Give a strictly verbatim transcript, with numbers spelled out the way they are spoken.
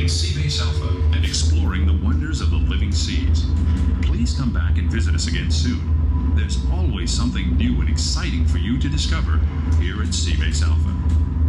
Connecting Seabase Alpha and exploring the wonders of the living seas. Please come back and visit us again soon. There's always something new and exciting for you to discover here at Seabase Alpha.